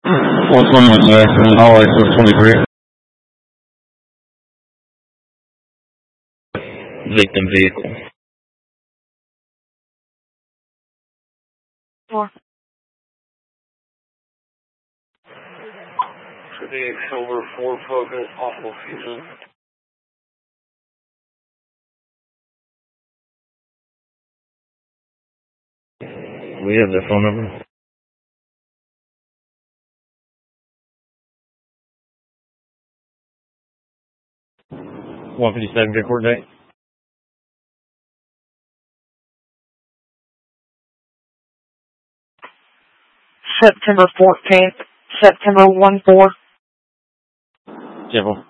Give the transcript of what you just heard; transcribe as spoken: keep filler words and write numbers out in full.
What's one with less than all license twenty-three? Victim vehicle. Four. Today, Silver Ford Focus, possible fusion. We have their phone number. one fifty-seven, good court date. September fourteenth, September one four. General.